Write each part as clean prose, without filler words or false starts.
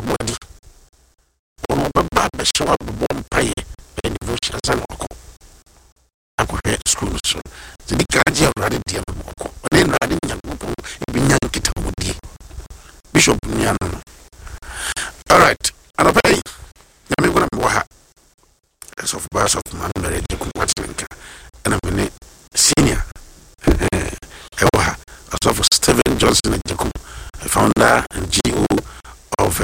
body. Ono baba be show up bomb pay and devotion san oko. Akwe school so. The kaji already dear oko. When ready nyagopo e bi nyankita wodi. Bishop Nyano. All right. And I pay. Let me go and waha. As of Bass of Man marriage Kumatinka. And I'm in senior. Ewaha. As of Stephen Johnson and Jacob, founder and GO of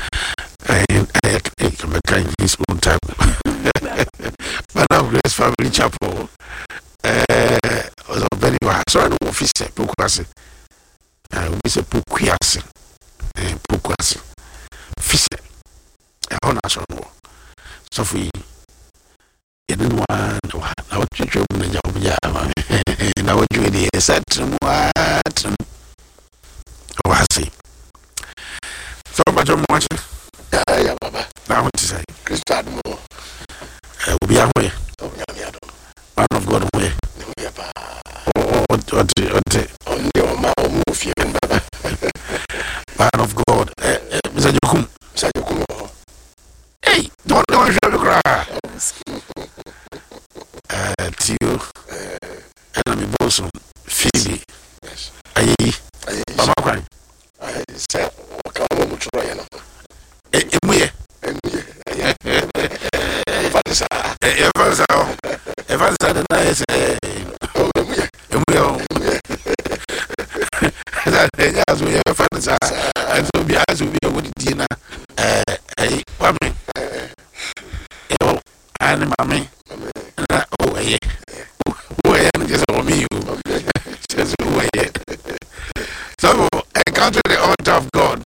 in his own time. But now Grace Family Chapel was a very well. So I know officer Pukwasi. We say Pukwasi. Pukwasi. Fisher. A national war. So we didn't want our children in the job. And our duty is at what I say. So much of watching. Yeah, Baba. Now what to say? Christian more. Will be away. Man of God away. What on your mouth move you and Baba. Man of God. Mr. Jokum. Hey, don't know if you cry. To you. And I'm bosom. Phoebe. Yes. Mama crying. I said, come on, try. So encounter the altar of God.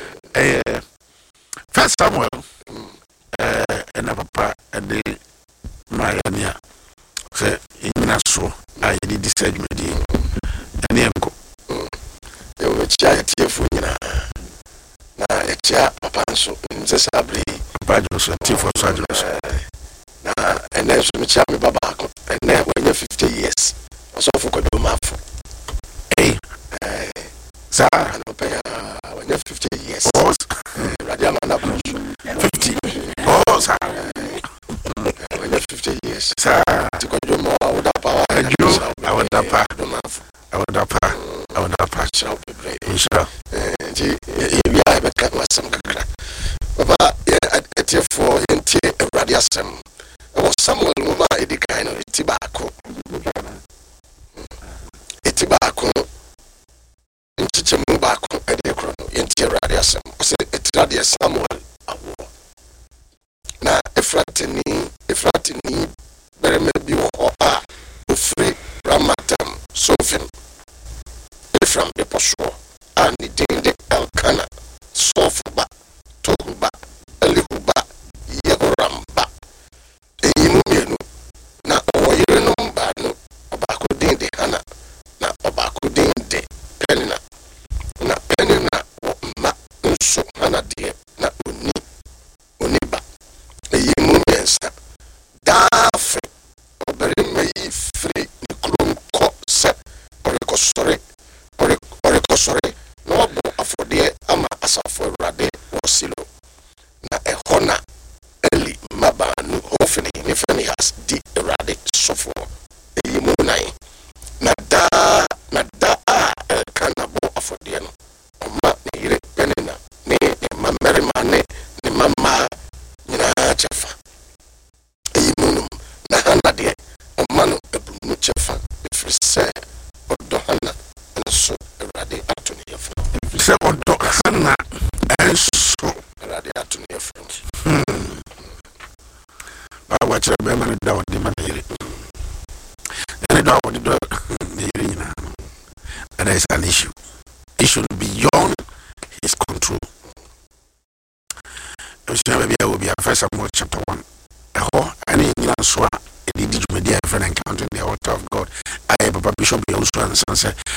First Samuel and a papa and the Mariania say in Nassau. I did this segment and the uncle. You were child for you now. A chair, Papa, so in the Sabri, Pados, and Tea for Sadras. And then some charmy Babako, and then when you're 50 years, so for Kodumafo. Hey, sir, when you're 50 years, Radiamana 50. Oh, sir, when you're 50 years, sir, to go do more, I would have power. I would have power. I would have power. I would have power. Shall be brave. Sure. Yeah, I became some crack. Papa, at your 4 into a radiasum. I was Samuel Muma, a kind of tobacco. A tobacco. Into Chamubacco, a decron, into radiasum. I said, it's radius Samuel. Now, if Ratini, very maybe or free Ramatam, Sofim, from the Posho, and the Dinde Alcana, Sofuba, Tohuba, Elihuba, Yagoramba, Eyimumienu, na Oyerenum Bano, Obakudinde Hana, na Obakudinde Penina, na Penina, Ma, Unso, Hana dear, na Uniba, Eyimumiensa, Dafe, Oberi May free, Nikrum Co, Set, Sorry. Sorry, no for the ama asafo rade wasilo na ehona eli mabanu hofini nifani has di rade sofo eyimunai na da kana bo afodie no ma ni ire penina ni mamere mane ni mama nyina chefa eyimunum na hana de omanu ebunu chefa ifrise odohana so rade atuni yefro se odohana enso rade atuni yefro wa chere be man da wodi man yiri and da wodi do yiri nyina and there is an issue beyond his control. First Samuel chapter 1 and so did media friend encountering the altar of God. I Papa Bishop also and say